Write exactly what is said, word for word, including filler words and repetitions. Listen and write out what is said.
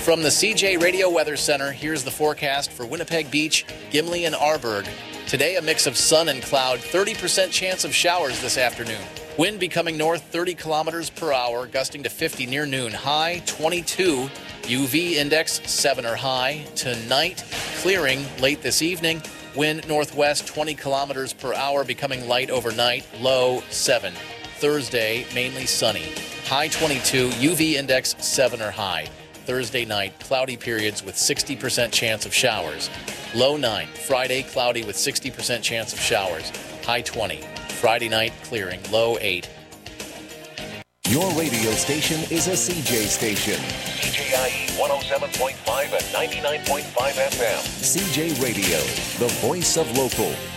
From the C J Radio Weather Center, here's the forecast for Winnipeg Beach, Gimli, and Arborg. Today, a mix of sun and cloud, thirty percent chance of showers this afternoon. Wind becoming north thirty kilometers per hour, gusting to fifty near noon. High twenty-two. U V index seven or high. Tonight, clearing late this evening. Wind northwest twenty kilometers per hour, becoming light overnight. Low seven. Thursday, mainly sunny. High twenty-two. U V index seven or high. Thursday night, cloudy periods with sixty percent chance of showers. Low nine. Friday, cloudy with sixty percent chance of showers. High twenty. Friday night, clearing. Low eight. Your radio station is a C J station. C J I E one oh seven point five and ninety-nine point five F M. C J Radio, the voice of local.